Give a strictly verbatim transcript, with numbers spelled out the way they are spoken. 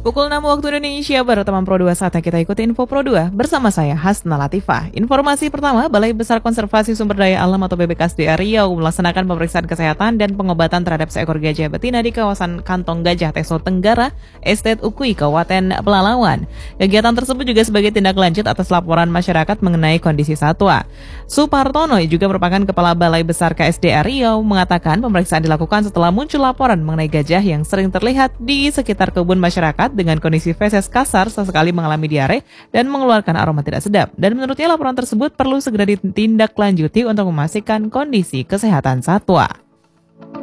Pukul enam waktu Indonesia Barat, teman Pro dua, saatnya kita ikuti info Pro dua bersama saya Hasna Latifah. Informasi pertama, Balai Besar Konservasi Sumber Daya Alam atau B B K S D A Riau melaksanakan pemeriksaan kesehatan dan pengobatan terhadap seekor gajah betina di kawasan Kantong Gajah Teso Tenggara, Estate Ukui, Kabupaten Pelalawan. Kegiatan tersebut juga sebagai tindak lanjut atas laporan masyarakat mengenai kondisi satwa. Supartono juga merupakan Kepala Balai Besar K S D A Riau mengatakan pemeriksaan dilakukan setelah muncul laporan mengenai gajah yang sering terlihat di sekitar kebun masyarakat dengan kondisi feses kasar sesekali mengalami diare dan mengeluarkan aroma tidak sedap. Dan menurutnya laporan tersebut perlu segera ditindaklanjuti untuk memastikan kondisi kesehatan satwa.